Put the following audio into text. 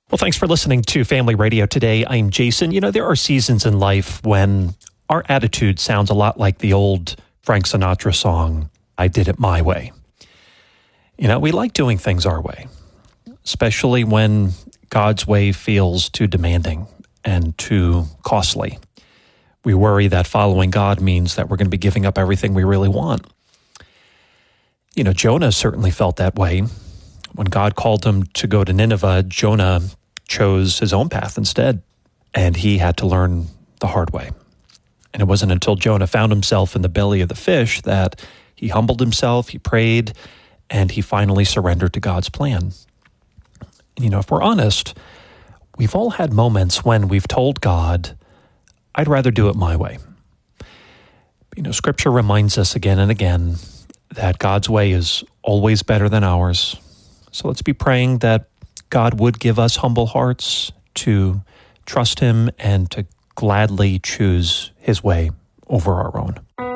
Well, thanks for listening to Family Radio today. I'm Jason. You know, there are seasons in life when our attitude sounds a lot like the old Frank Sinatra song, I Did It My Way. You know, we like doing things our way, especially when God's way feels too demanding and too costly. We worry that following God means that we're going to be giving up everything we really want. You know, Jonah certainly felt that way. When God called him to go to Nineveh, Jonah chose his own path instead, and he had to learn the hard way. And it wasn't until Jonah found himself in the belly of the fish that he humbled himself, he prayed, and he finally surrendered to God's plan. You know, if we're honest, we've all had moments when we've told God, I'd rather do it my way. You know, Scripture reminds us again and again that God's way is always better than ours. So let's be praying that God would give us humble hearts to trust Him and to gladly choose His way over our own.